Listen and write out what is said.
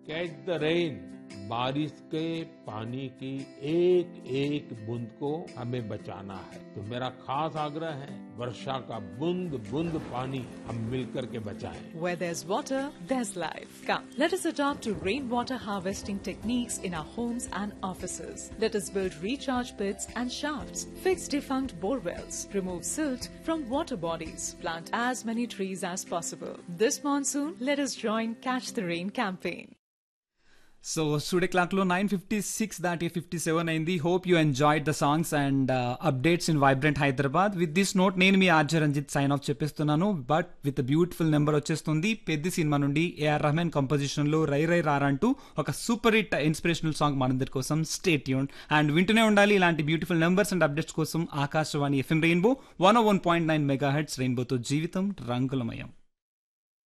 Catch the rain, बारिश के पानी की एक एक बूंद को हमें बचाना है। तो मेरा खास आग्रह है, वर्षा का बूंद बूंद पानी हम मिलकर के बचाएं। Where there's water, there's life. Come, let us adopt to rainwater harvesting techniques in our homes and offices. Let us build recharge pits and shafts, fix defunct bore wells, remove silt from water bodies, plant as many trees as possible. This monsoon, let us join Catch the Rain campaign. So studio క్లాక్లో 9:56 దాటి 57 అయింది. Hope you enjoyed the songs and updates in vibrant Hyderabad. With this note నేను మీ RJ Ranjith sign of చెప్పేస్తున్నాను. But with beautiful number వచ్చేస్తుంది. పెద్ద cinema నుండి AR Rahman కంపోజిషన్లో రై రై రారంటూ ఒక super hit inspirational song మనందరి కోసం. స్టే ట్యూన్డ్ అండ్ వింటూనే ఉండాలి ఇలాంటి బ్యూటిఫుల్ నెంబర్స్ అండ్ అప్డేట్స్ కోసం. Akashvani FM rainbow 101.9 megahertz. రెయిన్బోతో జీవితం రంగులమయం.